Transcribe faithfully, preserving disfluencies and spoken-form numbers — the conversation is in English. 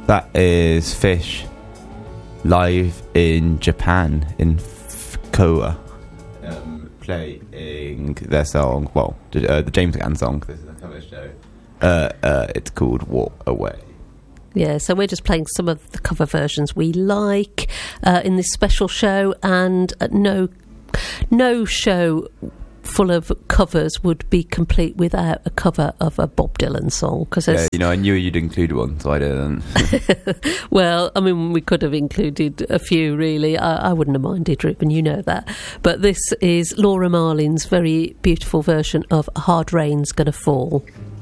That is Fish live in Japan, in Fukuoka, um, playing their song, well, uh, the James Caan song. This is a cover show. Uh, uh, it's called Walk Away. Yeah, so we're just playing some of the cover versions we like uh, in this special show, and uh, no, no show full of covers would be complete without a cover of a Bob Dylan song. Cause yeah, you know, I knew you'd include one, so I didn't. Well, I mean, we could have included a few, really. I, I wouldn't have minded, Ruben, you know that. But this is Laura Marlin's very beautiful version of Hard Rain's Gonna Fall.